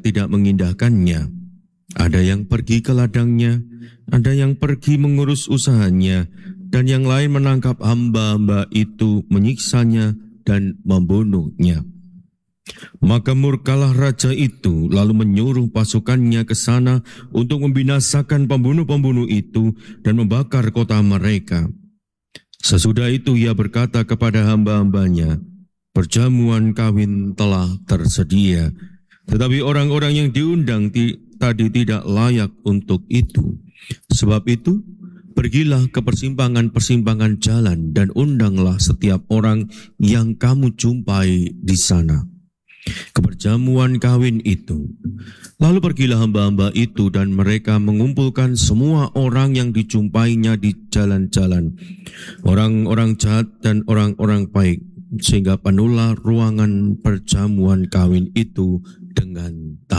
tidak mengindahkannya. Ada yang pergi ke ladangnya, ada yang pergi mengurus usahanya, dan yang lain menangkap hamba-hamba itu, menyiksanya dan membunuhnya. Maka murkalah raja itu, lalu menyuruh pasukannya ke sana untuk membinasakan pembunuh-pembunuh itu dan membakar kota mereka. Sesudah itu ia berkata kepada hamba-hambanya, perjamuan kawin telah tersedia, tetapi orang-orang yang diundang tadi tidak layak untuk itu. Sebab itu, pergilah ke persimpangan-persimpangan jalan dan undanglah setiap orang yang kamu jumpai di sana ke perjamuan kawin itu. Lalu pergilah hamba-hamba itu dan mereka mengumpulkan semua orang yang dijumpainya di jalan-jalan, orang-orang jahat dan orang-orang baik, sehingga penuhlah ruangan perjamuan kawin itu dengan